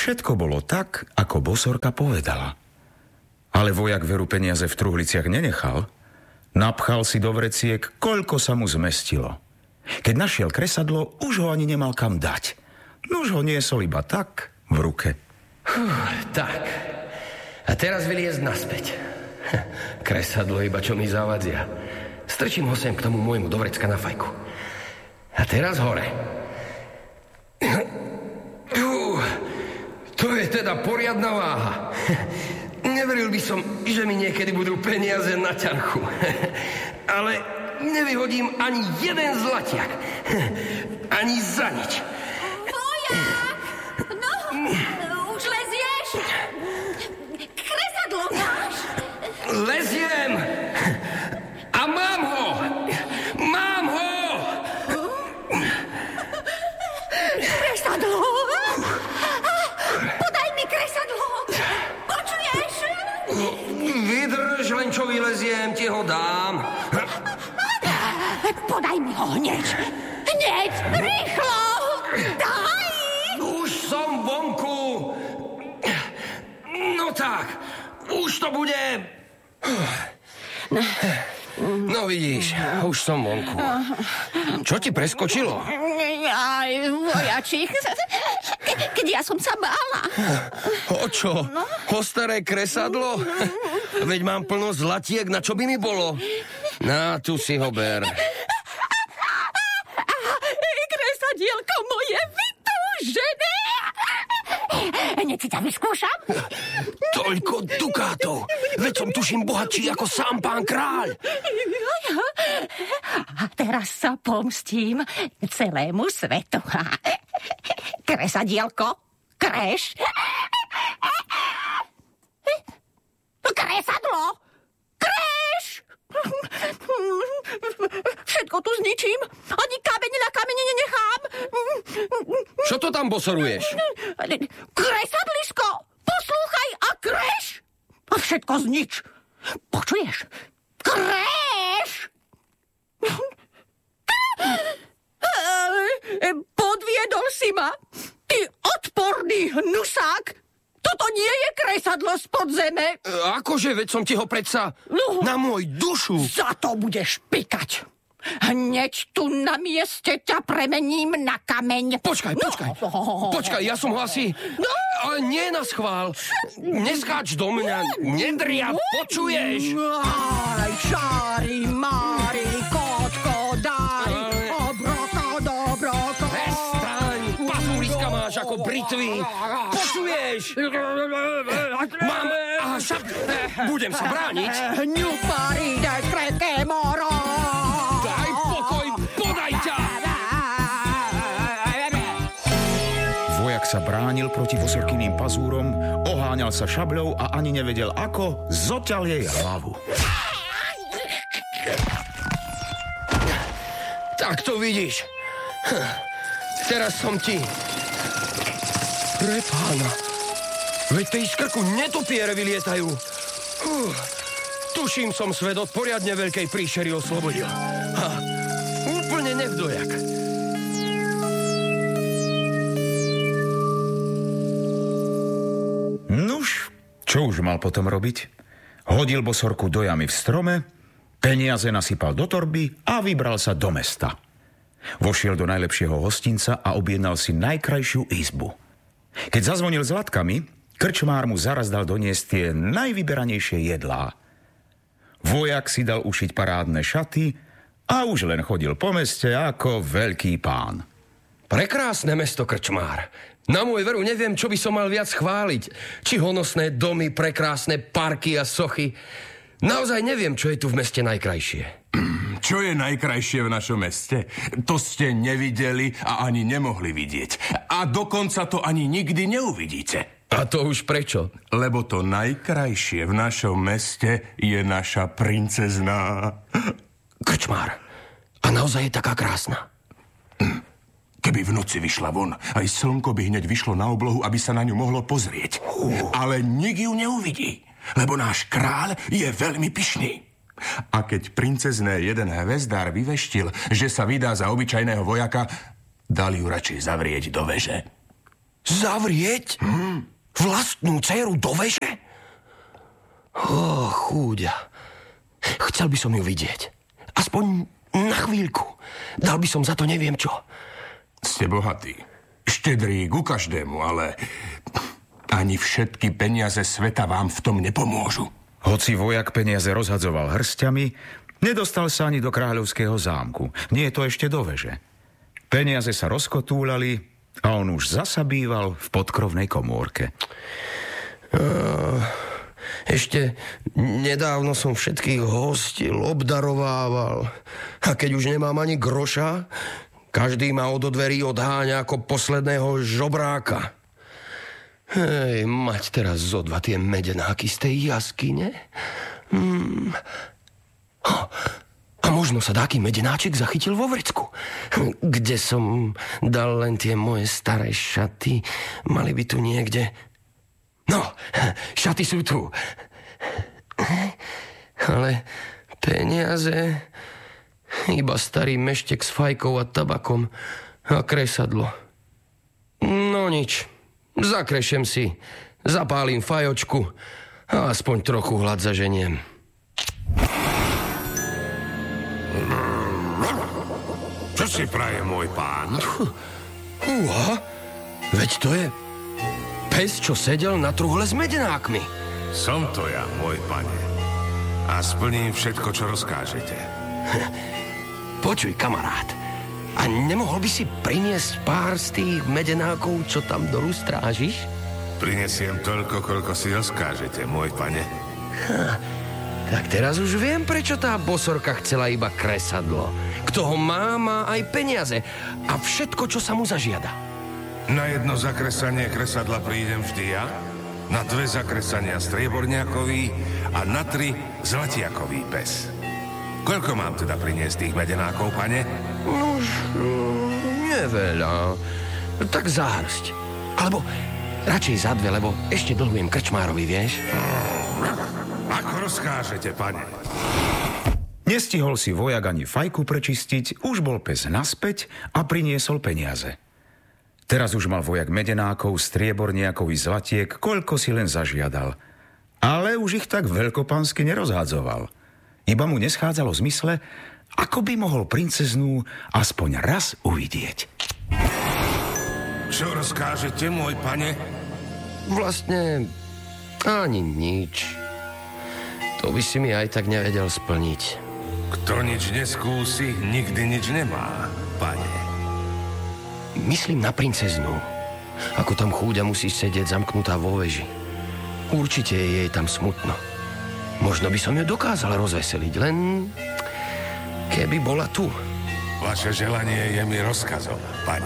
Všetko bolo tak, ako bosorka povedala. Ale vojak veru peniaze v truhliciach nenechal. Napchal si do vreciek, koľko sa mu zmestilo. Keď našiel kresadlo, už ho ani nemal kam dať. Nuž ho niesol iba tak v ruke. Tak. A teraz vyliezť naspäť. Kresadlo iba čo mi zavadzia. Strčím ho sem k tomu môjmu do vrecka na fajku. A teraz hore. To je teda poriadna váha. Neveril by som, že mi niekedy budú peniaze na ťarchu. Ale nevyhodím ani jeden zlatiak. Ani za nič. Vojak! No, už lezieš? Kresadlo máš? Leziem! A mám ho! Mám ho! Kresadlo! Podaj mi kresadlo! Počuješ? Vydrž, len čo vyleziem, ti ho dám. Podaj mi ho hneď! Hneď! Rýchlo! Daj! Už som vonku. No tak, už to bude... No vidíš, už som vonku. Čo ti preskočilo? Aj, vojačík. Keď ja som sa bála. O čo? O staré kresadlo? Veď mám plno zlatiek, na čo by mi bolo? Na, tu si ho ber. Kresadielko moje vytúžené. Hneď si ťa vyskúšam. Toľko dukátov. Veď som tuším bohatší ako sám pán kráľ. A teraz sa pomstím celému svetu. Kresadielko, kreš. Kresadlo, kreš. Všetko tu zničím. Ani kameň na kamene nenechám. Čo to tam bosoruješ? Kresadlisko, poslúchaj a kreš. A všetko znič. Počuješ? Kreš! Podviedol si ma. Ty odporný hnusák. Toto nie je kresadlo spod zeme. Akože, veď som ti ho predsa na môj dušu. Za to budeš pikať. Hneď tu na mieste ťa premením na kameň. Počkaj. Počkaj, ja som ho asi... Ale nie na schvál. Neskáč do mňa. Nedria, počuješ? Aj, šári, mári, kotko, daj. Obroko, dobroko. Prestaň, pazúriska máš ako britvy. Počuješ? Mám... Budem sa brániť. Ňupari, daj skretké moro. Daj pokoj, podaj ťa. Vojak sa bránil proti bosorkyným pazúrom, oháňal sa šabľou a ani nevedel ako, zoťal jej hlavu. Tak to vidíš. Teraz som ti... Prepána. Veď tej z krku netopiere vylietajú. Tuším, som svet od poriadne veľkej príšery oslobodil. Úplne nevdojak. Nuž, čo už mal potom robiť? Hodil bosorku do jamy v strome, peniaze nasypal do torby a vybral sa do mesta. Vošiel do najlepšieho hostinca a objednal si najkrajšiu izbu. Keď zazvonil zlatkami, krčmár mu zaraz dal doniesť tie najvyberanejšie jedlá. Vojak si dal ušiť parádne šaty a už len chodil po meste ako veľký pán. Prekrásne mesto, krčmár. Na môj veru neviem, čo by som mal viac chváliť. Či honosné domy, prekrásne parky a sochy. Naozaj neviem, čo je tu v meste najkrajšie. Čo je najkrajšie v našom meste? To ste nevideli a ani nemohli vidieť. A dokonca to ani nikdy neuvidíte. A to už prečo? Lebo to najkrajšie v našom meste je naša princezná. Krčmár, a naozaj je taká krásna? Keby v noci vyšla von, aj slnko by hneď vyšlo na oblohu, aby sa na ňu mohlo pozrieť. Ale nik ju neuvidí, lebo náš kráľ je veľmi pyšný. A keď princezné jeden hvezdár vyveštil, že sa vydá za obyčajného vojaka, dali ju radšej zavrieť do veže. Zavrieť? Vlastnú dceru do veže? Chúďa. Chcel by som ju vidieť. Aspoň na chvíľku. Dal by som za to neviem čo. Ste bohatí. Štedrí ku každému, ale ani všetky peniaze sveta vám v tom nepomôžu. Hoci vojak peniaze rozhadzoval hrstiami, nedostal sa ani do kráľovského zámku. Nie je to ešte do veže. Peniaze sa rozkotúľali a on už zasa býval v podkrovnej komórke. Ešte nedávno som všetkých hostil, obdarovával. A keď už nemám ani groša, každý ma od dverí odháňa ako posledného žobráka. Hej, mať teraz zo dva tie medenáky z tej jaskyne? A možno sa taký medenáček zachytil vo vrecku, kde som dal len tie moje staré šaty. Mali by tu niekde... No, šaty sú tu. Ale peniaze... Iba starý meštek s fajkou a tabakom a kresadlo. No nič, zakrešem si, zapálim fajočku a aspoň trochu hlad zaženiem. Čo si praje, môj pán? Veď to je pes, čo sedel na truhle s medenákmi. Som to ja, môj pane. A splním všetko, čo rozkážete. Počuj, kamarát, a nemohol by si priniesť pár z tých medenákov, čo tam dolu strážiš? Prinesiem toľko, koľko si rozkážete, môj pane. Tak teraz už viem, prečo tá bosorka chcela iba kresadlo. Kto ho má, má aj peniaze a všetko, čo sa mu zažiada. Na jedno zakresanie kresadla prídem vždy ja, na 2 zakresania strieborniakový a na 3 zlatiakový pes. Koľko mám teda priniesť tých medenákov, pane? Už neveľa. Tak záhrsť. Alebo radšej za 2, lebo ešte dlhujem krčmárovi, vieš? Ako rozkážete, pane? Nestihol si vojak ani fajku prečistiť, už bol pes naspäť a priniesol peniaze. Teraz už mal vojak medenákov, strieborniakov i zlatiek, koľko si len zažiadal. Ale už ich tak veľkopánsky nerozhádzoval. Iba mu neschádzalo v zmysle, ako by mohol princeznú aspoň raz uvidieť. Čo rozkážete, môj pane? Vlastne ani nič. To by si mi aj tak nevedel splniť. Kto nič neskúsi, nikdy nič nemá, pane. Myslím na princeznú. Ako tam chúďa musí sedieť zamknutá vo veži. Určite je jej tam smutno. Možno by som ju dokázal rozveseliť, len keby bola tu. Vaše želanie je mi rozkazom, pane.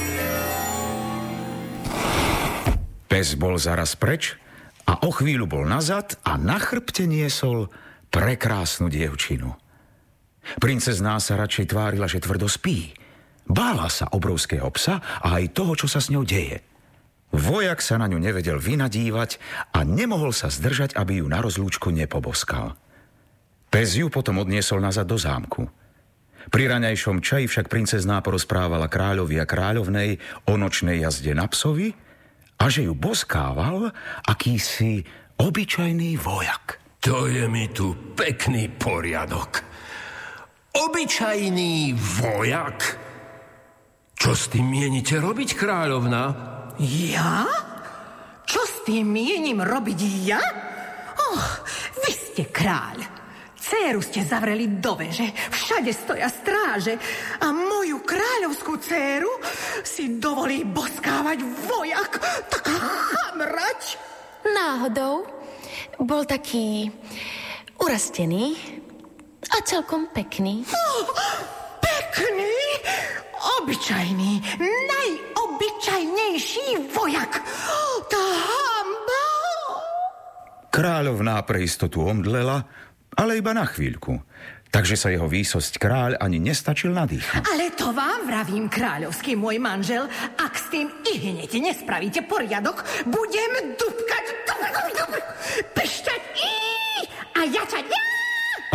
Pes bol zaraz preč a o chvíľu bol nazad a na chrbte niesol prekrásnu dievčinu. Princezná sa radšej tvárila, že tvrdo spí. Bála sa obrovského psa a aj toho, čo sa s ňou deje. Vojak sa na ňu nevedel vynadívať a nemohol sa zdržať, aby ju na rozlúčku nepoboskal. Pes ju potom odniesol nazad do zámku. Pri raňajšom čaji však princezná porozprávala kráľovi a kráľovnej o nočnej jazde na psovi a že ju boskával akýsi obyčajný vojak. To je mi tu pekný poriadok. Obyčajný vojak? Čo s tým mienite robiť, kráľovna? Ja? Čo s tým mienim robiť ja? Vy ste kráľ. Dcéru ste zavreli do veže. Všade stoja stráže. A moju kráľovskú dcéru si dovolí boskávať vojak. Taká chamrať. Náhodou bol taký urastený a celkom pekný. Pekný? Obyčajný, najobyčajnejší vojak. Tá hanba. Kráľovná pre istotu omdlela, ale iba na chvíľku. Takže sa jeho výsosť kráľ ani nestačil nadýchnuť. Ale to vám vravím, kráľovský môj manžel, ak s tým ihneď nespravíte poriadok, budem dupkať, pešťať a jačať. A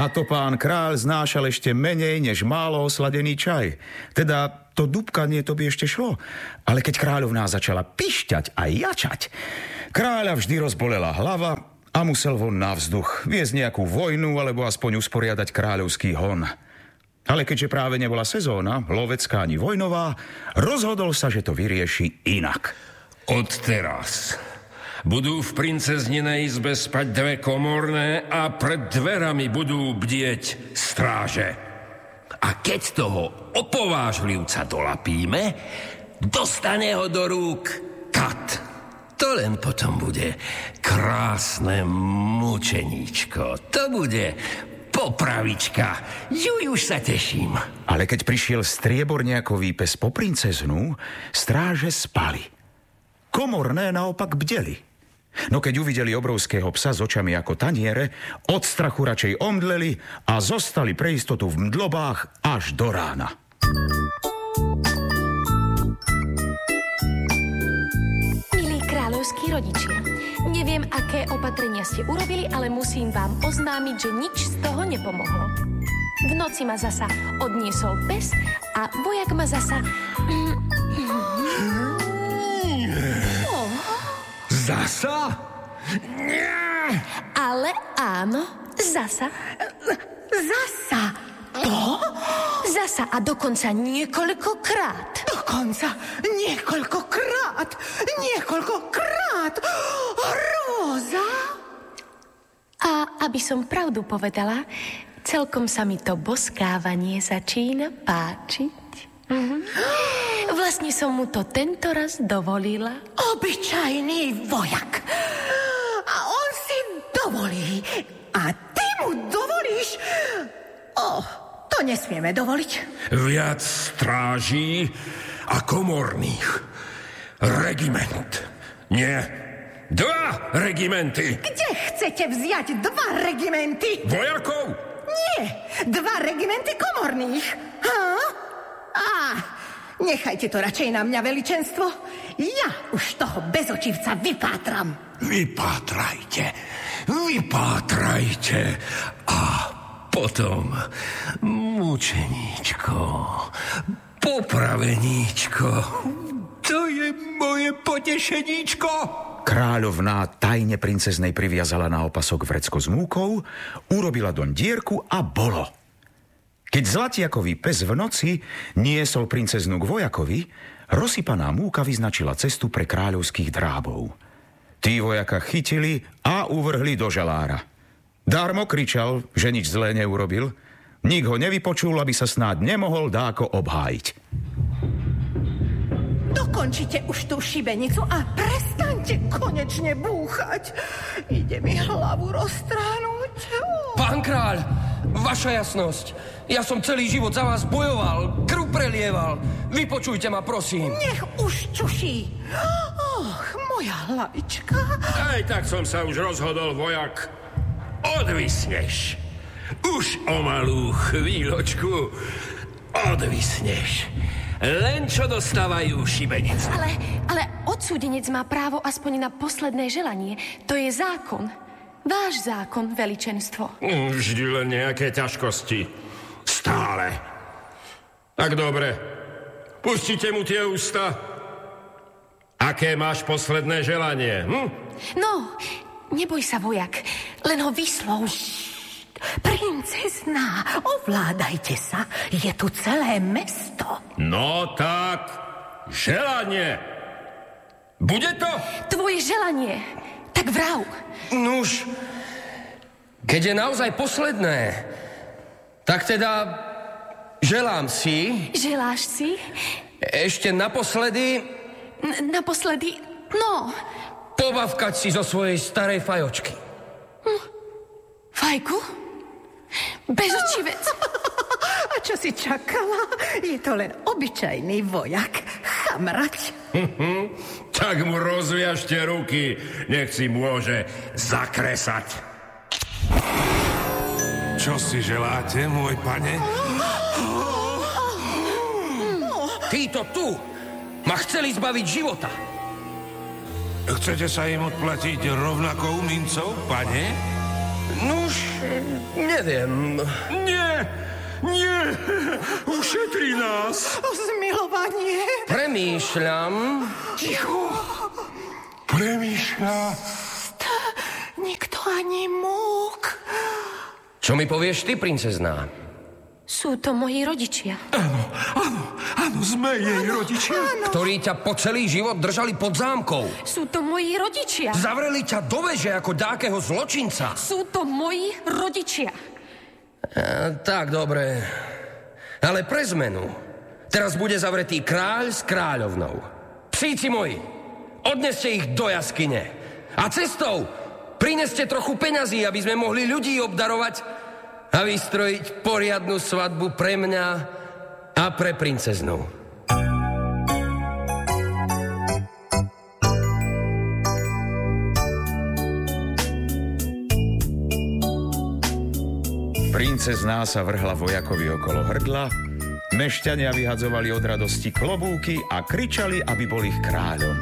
A to pán kráľ znášal ešte menej než málo osladený čaj. Teda to dúbkanie to by ešte šlo. Ale keď kráľovná začala pišťať a jačať, kráľa vždy rozbolela hlava a musel von na vzduch viesť nejakú vojnu alebo aspoň usporiadať kráľovský hon. Ale keďže práve nebola sezóna, lovecká ani vojnová, rozhodol sa, že to vyrieši inak. Odteraz budú v princezninej izbe spať 2 komorné a pred dverami budú bdieť stráže. A keď toho opovážlivca dolapíme, dostane ho do rúk kat. To len potom bude krásne mučeníčko. To bude popravička. Juj, už sa teším. Ale keď prišiel strieborniakový pes po princeznu, stráže spali. Komorné naopak bdeli. No keď uvideli obrovského psa s očami ako taniere, od strachu radšej omdleli a zostali pre istotu v mdlobách až do rána. Milí kráľovskí rodičia, neviem, aké opatrenia ste urobili, ale musím vám oznámiť, že nič z toho nepomohlo. V noci ma zasa odniesol pes a vojak ma zasa... Zasa? Ale áno, zasa. Zasa? To? Zasa a dokonca niekoľkokrát. Dokonca niekoľkokrát. Niekoľkokrát. Róza? A aby som pravdu povedala, celkom sa mi to boskávanie začína páčiť. Vlastne som mu to tento raz dovolila. Obyčajný vojak. A on si dovolí. A ty mu dovolíš? To nesmieme dovoliť. Viac stráží a komorných. Regiment. Nie. 2 regimenty. Kde chcete vziať 2 regimenty? Vojakov? Nie, 2 regimenty komorných. Nechajte to radšej na mňa, veličenstvo. Ja už toho bezočivca vypátram. Vypátrajte. A potom mučeníčko, popraveníčko. To je moje potešeníčko. Kráľovná tajne princeznej priviazala na opasok vrecko s múkou, urobila doň dierku a bolo. Keď zlatiakový pes v noci niesol princeznu k vojakovi, rozsypaná múka vyznačila cestu pre kráľovských drábov. Tí vojaka chytili a uvrhli do žalára. Dármo kričal, že nič zlé neurobil. Nik ho nevypočul, aby sa snáď nemohol dáko obhájiť. Dokončite už tú šibenicu a prestaňte konečne búchať. Ide mi hlavu roztrhnúť. Pán kráľ, vaša jasnosť, ja som celý život za vás bojoval, krv prelieval. Vypočujte ma, prosím. Nech už čuší. Moja hlavička. Aj tak som sa už rozhodol, vojak. Odvisneš. Už o malú chvíľočku odvisneš. Len čo dostávajú šibenice. Ale odsúdenec má právo aspoň na posledné želanie. To je zákon. Váš zákon, veličenstvo. Vždy len nejaké ťažkosti. Stále. Tak dobre. Pustite mu tie ústa. Aké máš posledné želanie? No, neboj sa, vojak. Len ho vyslov. Princezná, ovládajte sa. Je tu celé mesto. No tak, želanie. Bude to? Tvoje želanie. Tak vrav. Nuž, keď je naozaj posledné, tak teda želám si... Želáš si? Ešte naposledy... Naposledy, no... Pobavkať si zo svojej starej fajočky. Fajku? Bezočivec. A čo si čakala? Je to len obyčajný vojak. Chamrať. Tak mu rozviažte ruky. Nech si môže zakresať. Čo si želáte, môj pane? Títo tu ma chceli zbaviť života. Chcete sa im odplatiť rovnakou mincou, pane? Nuž, neviem. Nie! Ušetri nás! Zmilovanie. Premýšľam. Ticho! Premýšľa. Nikto ani múk. Čo mi povieš ty, princezná? Sú to moji rodičia. Áno, sme jej rodičia. Ktorí ťa po celý život držali pod zámkou. Sú to moji rodičia. Zavreli ťa do veže ako dákeho zločinca. Sú to moji rodičia. Tak, dobre. Ale pre zmenu. Teraz bude zavretý kráľ s kráľovnou. Psíci moji, odneste ich do jaskyne. A cestou prineste trochu peňazí, aby sme mohli ľudí obdarovať a vystrojiť poriadnu svadbu pre mňa a pre princeznu. Princezná sa vrhla vojakovi okolo hrdla, mešťania vyhadzovali od radosti klobúky a kričali, aby bol ich kráľom.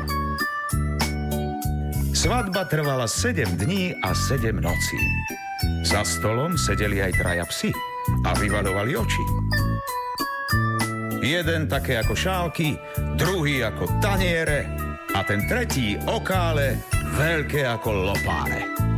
Svadba trvala 7 dní a 7 nocí. Za stolom sedeli aj traja psi a vyvaľovali oči. Jeden také ako šálky, druhý ako taniere a ten tretí okále veľké ako lopáre.